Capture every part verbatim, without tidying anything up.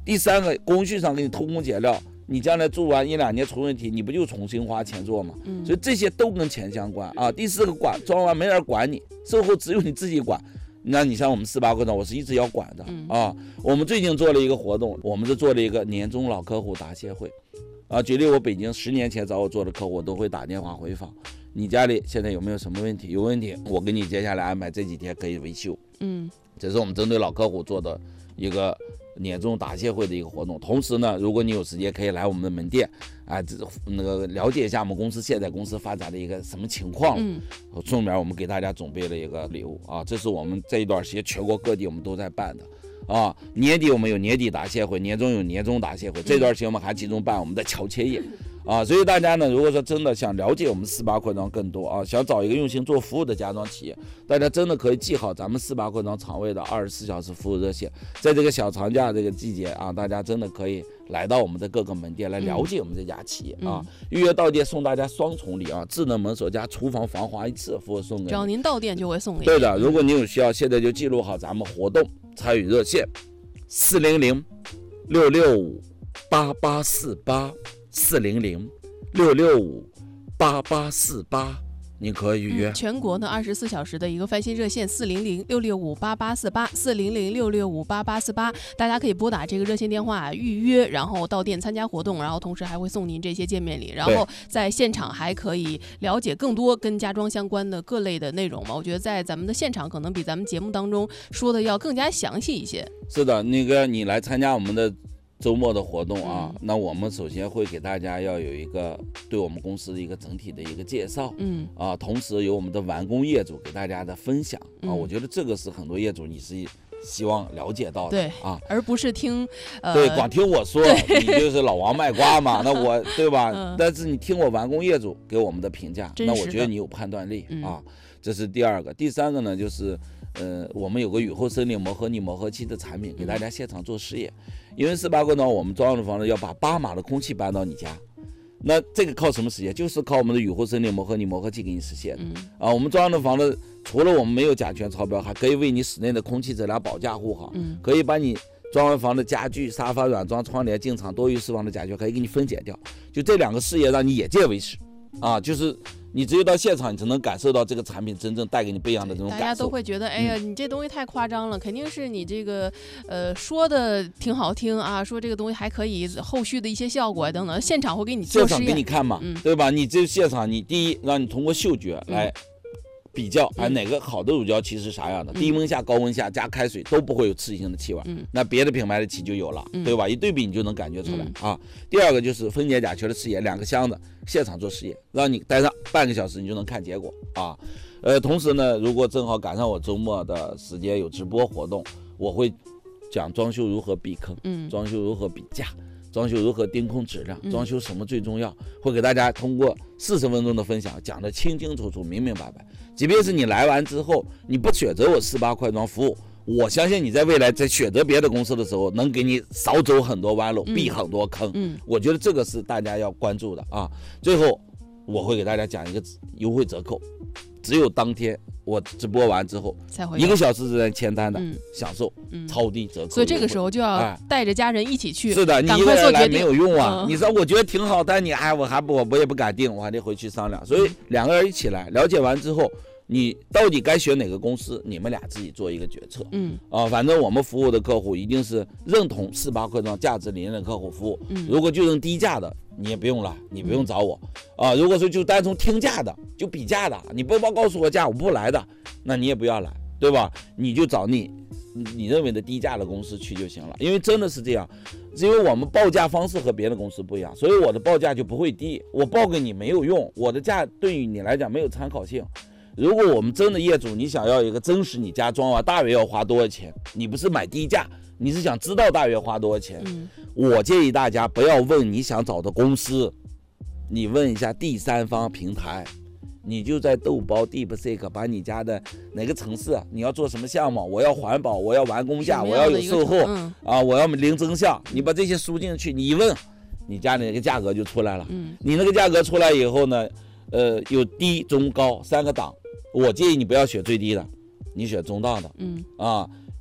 第三个工序上给你偷工减料，你将来做完一两年出问题，你不就重新花钱做吗？嗯，所以这些都跟钱相关啊。第四个管装完没人管你，售后只有你自己管。那你像我们四八快装，我是一直要管的、嗯、啊。我们最近做了一个活动，我们是做了一个年终老客户答谢会啊。举例我北京十年前找我做的客户，我都会打电话回访，你家里现在有没有什么问题？有问题，我给你接下来安排这几天可以维修。嗯，这是我们针对老客户做的一个年终答谢会的一个活动。同时呢，如果你有时间可以来我们的门店啊，这那个了解一下我们公司现在公司发展的一个什么情况。嗯，顺便我们给大家准备了一个礼物啊，这是我们这一段时间全国各地我们都在办的。啊，年底我们有年底答谢会，年终有年终答谢会，这段时间我们还集中办我们的乔切业啊，所以大家呢，如果说真的想了解我们四八快装更多啊，想找一个用心做服务的家装企业，大家真的可以记好咱们四八快装厂卫的二十四小时服务热线，在这个小长假这个季节啊，大家真的可以来到我们的各个门店来了解我们这家企业、嗯、啊，预约到店送大家双重礼啊，智能门锁加厨房防滑一次服务送给你， 只要您到店就会送给你。 对的，如果您有需要，现在就记录好咱们活动参与热线四零零六六五八八四八四零零六六五八八四八，您可以预约、 嗯、全国呢二十四小时的一个翻新热线四零零六六五八八四八四零零六六五八八四八，大家可以拨打这个热线电话预约，然后到店参加活动，然后同时还会送您这些见面礼，然后在现场还可以了解更多跟家装相关的各类的内容嘛。我觉得在咱们的现场可能比咱们节目当中说的要更加详细一些。 是的，那个你来参加我们的周末的活动啊、嗯，那我们首先会给大家要有一个对我们公司的一个整体的一个介绍，嗯啊，同时有我们的完工业主给大家的分享啊、嗯，我觉得这个是很多业主你是希望了解到的， 对啊， 而不是听呃对光听我说你就是老王卖瓜嘛，那我对吧、嗯？但是你听我完工业主给我们的评价，那我觉得你有判断力、嗯、啊，这是第二个。第三个呢，就是呃，我们有个雨后森林磨合力磨合器的产品，给大家现场做试验。因为四八快装我们装的房子要把八码的空气搬到你家，那这个靠什么实现？就是靠我们的雨后森林磨合力磨合器给你实现的、嗯、啊。我们装的房子除了我们没有甲醛超标，还可以为你室内的空气质量保驾护航、嗯，可以把你装完房的家具、沙发、软装、窗帘、进场多余释放的甲醛可以给你分解掉。就这两个事业让你眼见为实啊，就是你只有到现场，你才能感受到这个产品真正带给你不一样的这种感受。 大家都会觉得，哎呀，你这东西太夸张了，嗯、肯定是你这个呃说的挺好听啊，说这个东西还可以后续的一些效果等等，现场会给你做实验， 现场给你看嘛，嗯、对吧？你这现场，你第一让你通过嗅觉来比较，哎、嗯，哪个好的乳胶漆是啥样的，嗯、低温下、高温下加开水都不会有刺激性的气味，嗯，那别的品牌的漆就有了，嗯、对吧？一对比你就能感觉出来、嗯、啊。第二个就是分解甲醛的试验，两个箱子现场做实验，让你待上半个小时，你就能看结果啊。呃，同时呢，如果正好赶上我周末的时间有直播活动，我会讲装修如何避坑，嗯，装修如何比价。装修如何盯控质量，装修什么最重要、嗯、会给大家通过四十分钟的分享讲得清清楚楚明明白白。即便是你来完之后你不选择我四八快装服务，我相信你在未来在选择别的公司的时候能给你少走很多弯路、嗯、避很多坑、嗯、我觉得这个是大家要关注的啊。最后我会给大家讲一个优惠折扣，只有当天我直播完之后一个小时之内签单的、嗯、享受超低折扣、嗯、 所以这个时候就要带着家人一起去、哎、 是的，你一个人来没有用啊、嗯、你说我觉得挺好，但你哎我还不我也不敢定，我还得回去商量，所以两个人一起来了解完之后，你到底该选哪个公司，你们俩自己做一个决策。嗯啊，反正我们服务的客户一定是认同四八快装价值理念的客户服务、嗯、如果就认低价的你也不用了，你不用找我、嗯、啊。如果说就单从听价的就比价的，你不报告诉我价我不来的，那你也不要来，对吧？你就找你你认为的低价的公司去就行了。因为真的是这样，因为我们报价方式和别的公司不一样，所以我的报价就不会低，我报给你没有用，我的价对于你来讲没有参考性。如果我们真的业主你想要一个真实你家装完大约要花多少钱，你不是买低价，你是想知道大约花多少钱、嗯、我建议大家不要问你想找的公司，你问一下第三方平台，你就在豆包 DeepSeek 把你家的哪个城市你要做什么项目，我要环保，我要完工价，我要有售后、嗯、啊，我要零增项，你把这些输进去，你一问你家的那个价格就出来了、嗯、你那个价格出来以后呢，呃，有低中高三个档，我建议你不要选最低的，你选中档的，嗯啊，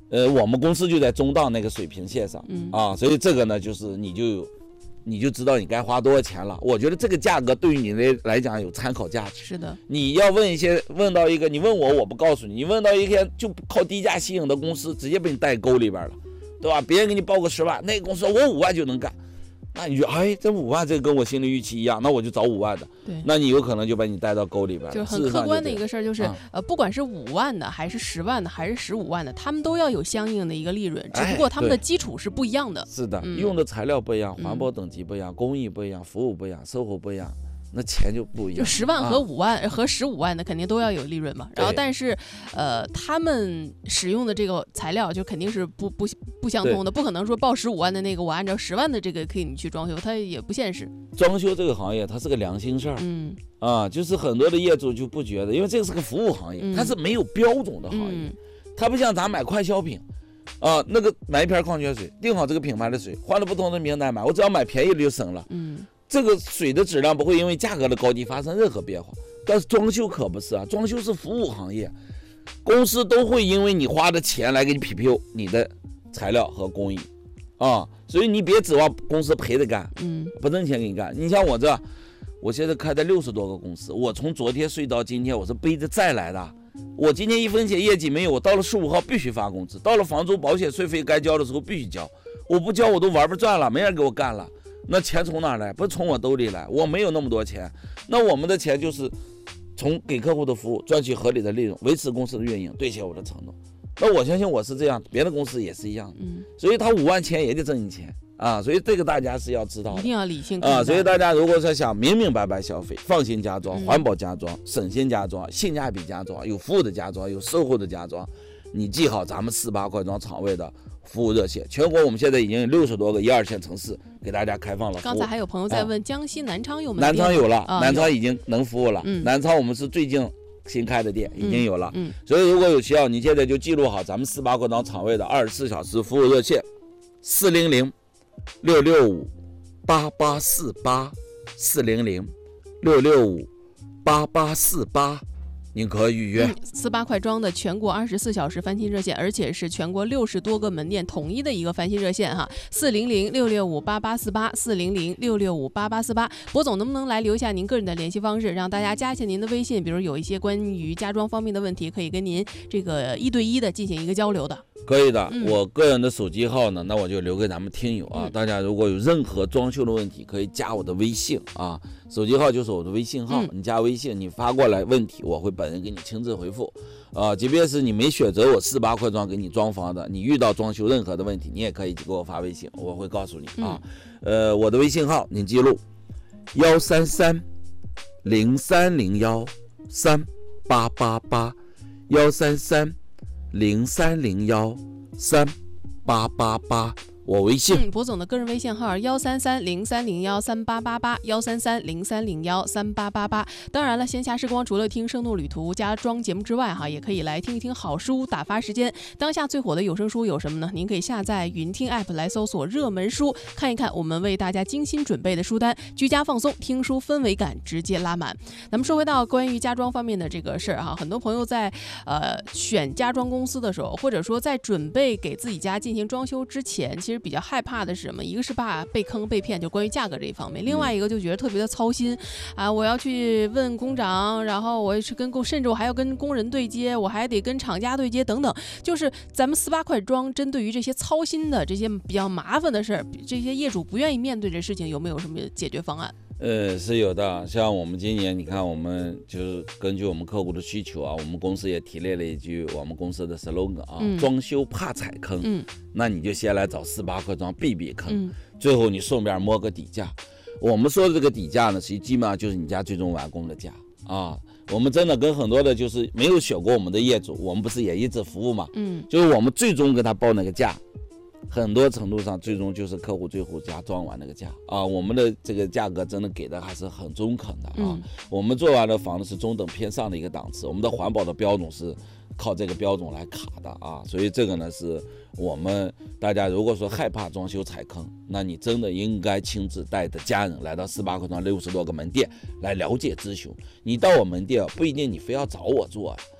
呃，我们公司就在中档那个水平线上， 嗯啊，所以这个呢，就是你就你就知道你该花多少钱了。我觉得这个价格对于你来来讲有参考价值。 是的， 你要问一些问到一个，你问我我不告诉你，你问到一天就靠低价吸引的公司，直接被你带沟里边了，对吧？别人给你报个十万，那个公司我五万就能干。那你就哎，这五万这个跟我心理预期一样，那我就找五万的。 对， 那你有可能就把你带到沟里边了。 就是很客观的一个事儿，就是、 嗯、 呃，不管是五万的，还是十万的，还是十五万的，他们都要有相应的一个利润，只不过他们的基础是不一样的。 哎、是的、 嗯， 用的材料不一样，环保等级不一样，嗯、工艺不一样，服务不一样，售后不一样。那钱就不一样， 就十万和五万、 啊、 和十五万的肯定都要有利润嘛。然后，但是，呃，他们使用的这个材料就肯定是不不不相通的，不可能说报十五万的那个，我按照十万的这个给你去装修，它也不现实。 装修这个行业它是个良心事儿， 嗯啊，就是很多的业主就不觉得，因为这个是个服务行业， 嗯、 它是没有标准的行业， 嗯、 它不像咱买快消品，啊，那个买一瓶矿泉水，定好这个品牌的水，换了不同的名单买，我只要买便宜的就省了。 嗯。 这个水的质量不会因为价格的高低发生任何变化，但是装修可不是啊，装修是服务行业，公司都会因为你花的钱来给你匹配你的材料和工艺啊，所以你别指望公司赔着干， 嗯， 不挣钱给你干。你像我这，我现在开的六十多个公司，我从昨天睡到今天，我是背着债来的。我今天一分钱业绩没有，我到了十五号必须发工资，到了房租、保险、税费该交的时候必须交，我不交我都玩不转了，没人给我干了。那钱从哪来？不是从我兜里来，我没有那么多钱。那我们的钱就是从给客户的服务赚取合理的利润，维持公司的运营，兑现我的承诺。那我相信我是这样，别的公司也是一样的。 嗯， 所以他五万钱也得挣你钱啊，所以这个大家是要知道的， 一定要理性啊。所以大家如果是想明明白白消费，放心家装、环保家装、省心家装、性价比家装、有服务的家装、有售后的家装，你记好咱们四八快装厂位的服务热线，全国我们现在已经有六十多个一二线城市给大家开放了服务。 刚才还有朋友在问、啊、江西南昌有没有？ 南昌有了， 啊、 南昌已经能服务了、 嗯。 南昌我们是最近新开的店，已经有了。 嗯，嗯所以如果有需要，你现在就记录好咱们四八快装厂位的二十四小时服务热线：四零零六六五八八四八，四零零六六五八八四八。您可预约、 嗯、四八快装的全国二十四小时翻新热线，而且是全国六十多个门店统一的一个翻新热线哈，四零零六六五八八四八，四零零六六五八八四八。博总能不能来留下您个人的联系方式，让大家加一下您的微信，比如有一些关于家装方面的问题，可以跟您这个一对一的进行一个交流的。 可以的、 嗯， 我个人的手机号呢，那我就留给咱们听友啊、嗯。大家如果有任何装修的问题，可以加我的微信啊，手机号就是我的微信号，嗯、你加微信，你发过来问题，我会本人给你亲自回复。啊，即便是你没选择我四八快装给你装房的，你遇到装修任何的问题，你也可以给我发微信，我会告诉你啊。嗯、呃，我的微信号您记录：幺三三零三零幺三八八八，幺三三。零三零幺三八八八，我微信。 嗯，博总的个人微信号幺三三零三零幺三八八八，幺三三零三零幺三八八八。当然了，闲暇时光除了听生动旅途家装节目之外，哈，也可以来听一听好书，打发时间。当下最火的有声书有什么呢？您可以下载云听 app 来搜索热门书，看一看我们为大家精心准备的书单，居家放松，听书氛围感直接拉满。咱们说回到关于家装方面的这个事儿哈，很多朋友在呃选家装公司的时候，或者说在准备给自己家进行装修之前，其实比较害怕的是什么？一个是怕被坑被骗，就关于价格这一方面；另外一个就觉得特别的操心啊，我要去问工长，然后我去跟工，甚至我还要跟工人对接，我还得跟厂家对接等等。就是咱们四八快装针对于这些操心的、这些比较麻烦的事儿，这些业主不愿意面对的事情，有没有什么解决方案？ 呃，是有的。像我们今年，你看，我们就是根据我们客户的需求啊，我们公司也提炼了一句我们公司的 slogan 啊，嗯、装修怕踩坑，嗯，那你就先来找四八快装避避坑，嗯，最后你顺便摸个底价。我们说的这个底价呢，实际基本上就是你家最终完工的价啊。我们真的跟很多的就是没有选过我们的业主，我们不是也一直服务嘛，嗯，就是我们最终跟他报那个价。很多程度上，最终就是客户最后家装完那个价啊，我们的这个价格真的给的还是很中肯的啊。嗯、我们做完的房子是中等偏上的一个档次，我们的环保的标准是靠这个标准来卡的啊，所以这个呢是我们大家如果说害怕装修踩坑，那你真的应该亲自带着家人来到四八快装六十多个门店来了解咨询。你到我门店不一定你非要找我做啊。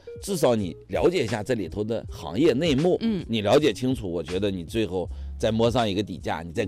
至少你了解一下这里头的行业内幕， 嗯， 你了解清楚，我觉得你最后再摸上一个底价，你再